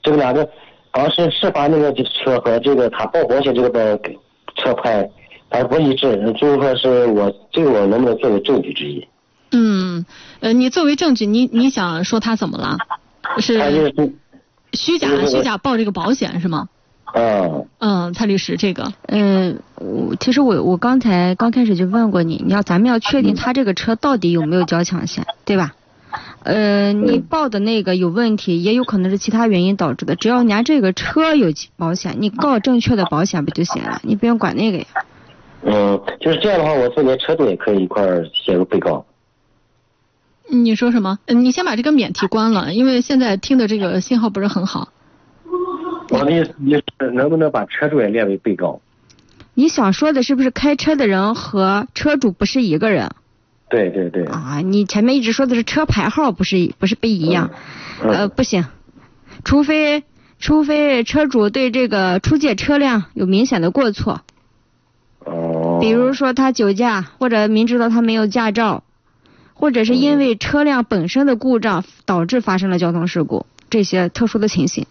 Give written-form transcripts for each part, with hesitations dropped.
这个两个当时事发那个车和这个他报保险这个车牌还不一致，就是说是我能不能作为证据之一？ 你作为证据，你想说他怎么了？是虚假报这个保险是吗？蔡律师，这个其实我刚开始就问过你，咱们要确定他这个车到底有没有交强险，对吧？你报的那个有问题，也有可能是其他原因导致的。只要人家这个车有保险，你告正确的保险不就行了？你不用管那个呀。 就是这样的话，我作为车主也可以一块儿写入被告。 你说什么？你先把这个免提关了，因为现在听的这个信号不是很好。 我的意思是，能不能把车主也列为被告？ 你想说的是不是开车的人和车主不是一个人？ 对对对。 你前面一直说的是车牌号不是不一样。不行，除非车主对这个出借车辆有明显的过错。比如说他酒驾，或者明知道他没有驾照，或者是因为车辆本身的故障导致发生了交通事故，这些特殊的情形。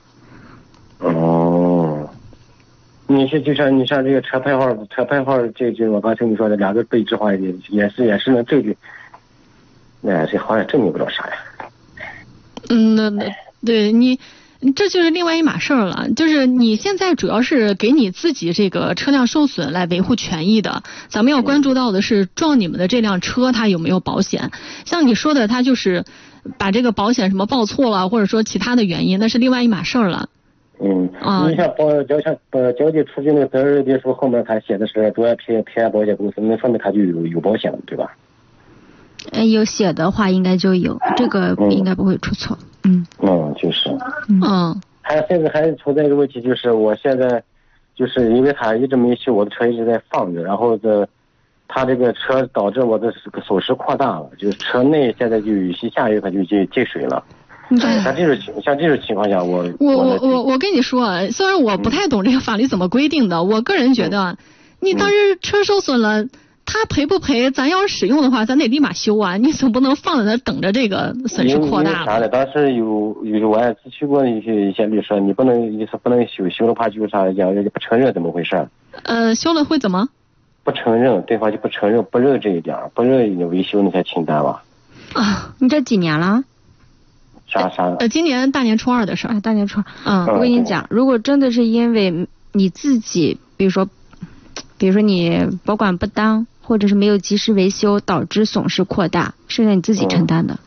就像你像这个车牌号，这我刚才你说的两个对峙话也是能证据，这好像证明不了啥呀。 那对你。这就是另外一码事儿了，就是你现在主要是给你自己这个车辆受损来维护权益的，咱们要关注到的是撞你们的这辆车它有没有保险。像你说的，他就是把这个保险什么报错了，或者说其他的原因，那是另外一码事儿了。 你像交警出具那个责任认定书后面他写的是主要平安保险公司，那说明他就有保险了，对吧？ 有写的话应该就有，这个应该不会出错。 就是。现在还存在一个问题，就是我现在就是因为他一直没修，我的车一直在放着，然后他这个车导致我的损失扩大了，就是车内现在就有些下雨它就进水了。像这种情况下， 我跟你说，虽然我不太懂这个法律怎么规定的，我个人觉得，你当时车受损了。他赔不赔？咱要是使用的话，咱得立马修啊！你总不能放在那等着这个损失扩大了。 当时有我也咨询过一些律师，你不能修的话就是啥讲，不承认怎么回事？ 修了会怎么？ 不承认，对方就不承认，不认这一点，不认你维修那些清单了。 你这几年了？ 啥？ 今年大年初二的事儿。 大年初二。我跟你讲，如果真的是因为你自己，比如说你保管不当。或者是没有及时维修导致损失扩大，是让你自己承担的。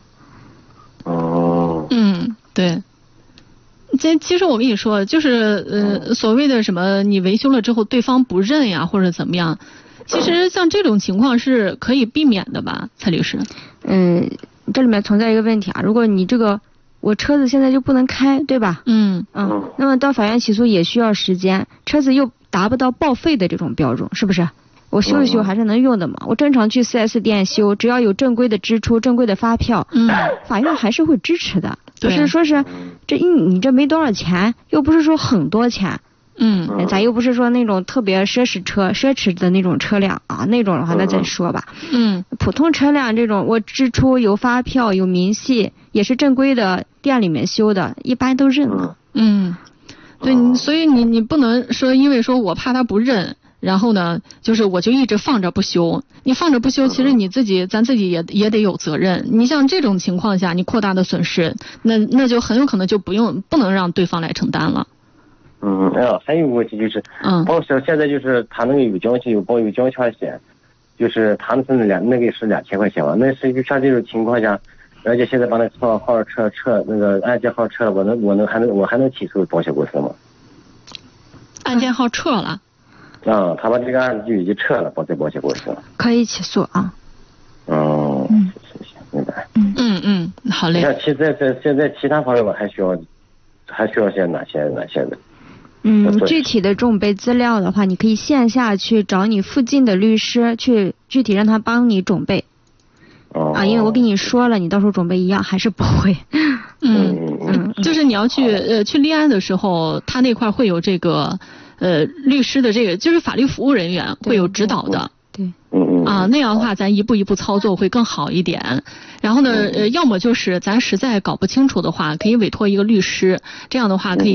对。其实我跟你说，就是所谓的什么你维修了之后对方不认呀，或者怎么样，其实像这种情况是可以避免的吧，蔡律师？ 这里面存在一个问题啊，如果你我车子现在就不能开，对吧？那么到法院起诉也需要时间，车子又达不到报废的这种标准，是不是？我修一修还是能用的嘛，我正常去 4S 店修，只要有正规的支出、正规的发票，法院还是会支持的。不是说是你这没多少钱，又不是说很多钱，咱又不是说那种特别奢侈的那种车辆啊，那种的话那再说吧。普通车辆这种我支出有发票有明细，也是正规的店里面修的，一般都认了。 对，所以你不能说因为说我怕他不认。然后呢，就是我就一直放着不修，你放着不修，其实咱自己也得有责任。你像这种情况下，你扩大的损失，那就很有可能就不能让对方来承担了。 还有一个问题就是，保险现在就是他那个有交强险，就是他那个是2000块钱嘛，那是像这种情况下，而且现在把那个号车那个按键号撤了，我还能起诉保险公司吗？ 按键号撤了。 他把这个案子就已经撤了，保险公司可以起诉啊。 行，明白。 好嘞。 像现在其他方面我还需要些哪些的？ 具体的准备资料的话，你可以线下去找你附近的律师去具体让他帮你准备。因为我跟你说了，你到时候准备一样还是不会。 就是你要去立案的时候，他那块会有这个。律师的这个就是法律服务人员会有指导的， 对， 那样的话咱一步一步操作会更好一点。然后呢，要么就是咱实在搞不清楚的话，可以委托一个律师，这样的话可以